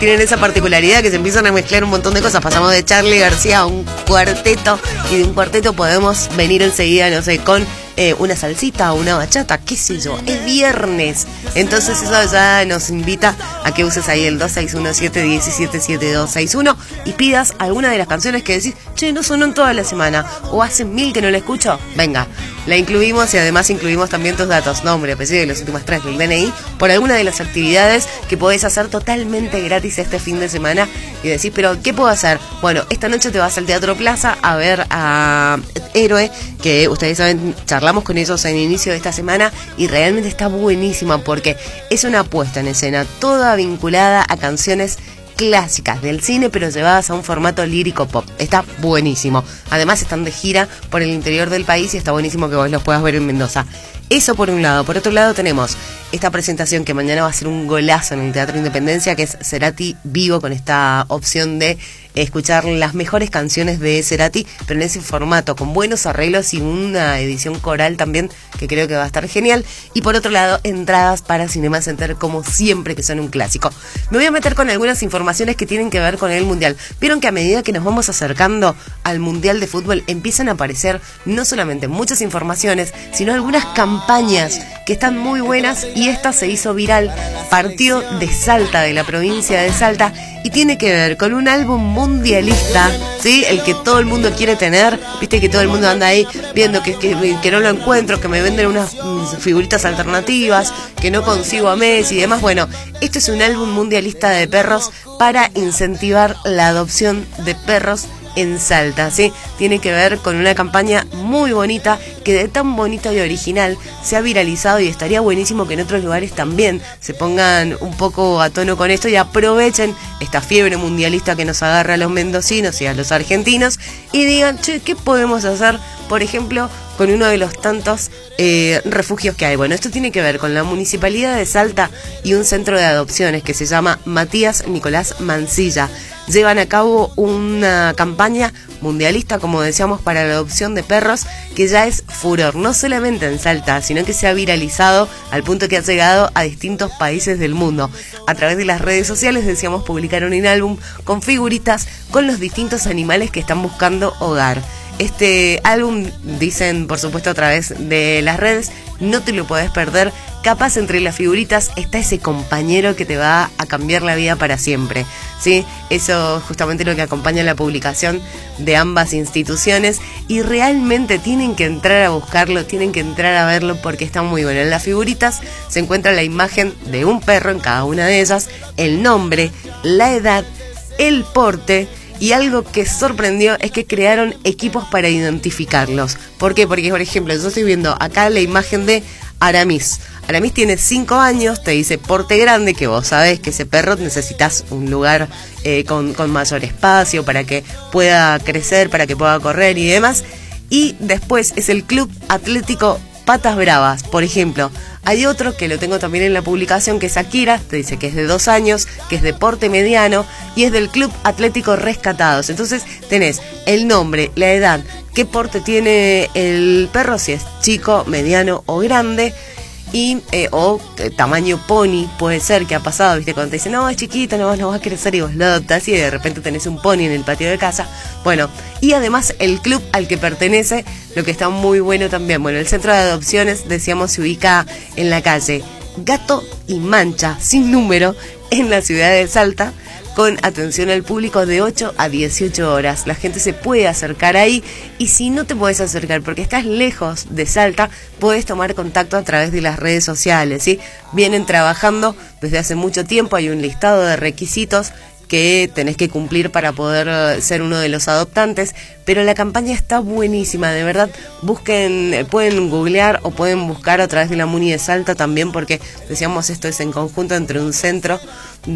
tienen esa particularidad que se empiezan a mezclar un montón de cosas. Pasamos de Charly García a un cuarteto, y de un cuarteto podemos venir enseguida, no sé, con una salsita o una bachata, qué sé yo, es viernes. Entonces eso ya nos invita a que uses ahí el 261-717-7261 y pidas alguna de las canciones que decís, che, no sonó en toda la semana, o hace 1000 que no la escucho. Venga, la incluimos, y además incluimos también tus datos, nombre, apellido y los últimos 3 del DNI, por alguna de las actividades que podés hacer totalmente gratis este fin de semana. Y decís, pero ¿qué puedo hacer? Bueno, esta noche te vas al Teatro Plaza a ver a Héroe, que ustedes saben, charlamos con ellos en inicio de esta semana, y realmente está buenísima porque es una puesta en escena toda vinculada a canciones clásicas del cine, pero llevadas a un formato lírico pop. Está buenísimo. Además están de gira por el interior del país y está buenísimo que vos los puedas ver en Mendoza. Eso por un lado. Por otro lado tenemos esta presentación que mañana va a ser un golazo en el Teatro Independencia, que es Cerati vivo, con esta opción de escuchar las mejores canciones de Cerati, pero en ese formato, con buenos arreglos y una edición coral también, que creo que va a estar genial. Y por otro lado, entradas para Cinema Center, como siempre, que son un clásico. Me voy a meter con algunas informaciones que tienen que ver con el Mundial. Vieron que a medida que nos vamos acercando al Mundial de Fútbol, empiezan a aparecer no solamente muchas informaciones, sino algunas campañas que están muy buenas, y esta se hizo viral. Partió de Salta, de la provincia de Salta, y tiene que ver con un álbum mundialista, ¿sí? El que todo el mundo quiere tener. Viste que todo el mundo anda ahí viendo que no lo encuentro, que me venden unas figuritas alternativas, que no consigo a Messi y demás. Bueno, esto es un álbum mundialista de perros para incentivar la adopción de perros en Salta, ¿sí? Tiene que ver con una campaña muy bonita, que de tan bonita y original se ha viralizado, y estaría buenísimo que en otros lugares también se pongan un poco a tono con esto y aprovechen esta fiebre mundialista que nos agarra a los mendocinos y a los argentinos, y digan, che, ¿qué podemos hacer, por ejemplo, con uno de los tantos refugios que hay? Bueno, esto tiene que ver con la Municipalidad de Salta y un centro de adopciones que se llama Matías Nicolás Mancilla. Llevan a cabo una campaña mundialista, como decíamos, para la adopción de perros, que ya es furor, no solamente en Salta, sino que se ha viralizado al punto que ha llegado a distintos países del mundo. A través de las redes sociales, decíamos, publicaron un álbum con figuritas con los distintos animales que están buscando hogar. Este álbum, dicen por supuesto a través de las redes, no te lo podés perder. Capaz entre las figuritas está ese compañero que te va a cambiar la vida para siempre, ¿sí? Eso es justamente lo que acompaña la publicación de ambas instituciones, y realmente tienen que entrar a buscarlo, tienen que entrar a verlo, porque está muy bueno. En las figuritas se encuentra la imagen de un perro en cada una de ellas, el nombre, la edad, el porte. Y algo que sorprendió es que crearon equipos para identificarlos. ¿Por qué? Porque, por ejemplo, yo estoy viendo acá la imagen de Aramis. Aramis tiene 5 años, te dice porte grande, que vos sabés que ese perro necesitas un lugar con mayor espacio para que pueda crecer, para que pueda correr y demás. Y después es el Club Atlético Patas Bravas, por ejemplo. Hay otro que lo tengo también en la publicación, que es Akira, te dice que es de 2 años, que es de porte mediano y es del Club Atlético Rescatados. Entonces tenés el nombre, la edad, qué porte tiene el perro, si es chico, mediano o grande, y o tamaño pony, puede ser, que ha pasado, viste, cuando te dicen, no, es chiquito, no va a crecer, y vos lo adoptás y de repente tenés un pony en el patio de casa. Bueno, y además el club al que pertenece, lo que está muy bueno también. Bueno, el centro de adopciones, decíamos, se ubica en la calle Gato y Mancha, sin número, en la ciudad de Salta, con atención al público de 8 a 18 horas. La gente se puede acercar ahí, y si no te podés acercar porque estás lejos de Salta, podés tomar contacto a través de las redes sociales, ¿sí? Vienen trabajando desde hace mucho tiempo, hay un listado de requisitos que tenés que cumplir para poder ser uno de los adoptantes, pero la campaña está buenísima, de verdad. Busquen, pueden googlear o pueden buscar a través de la Muni de Salta también, porque decíamos, esto es en conjunto entre un centro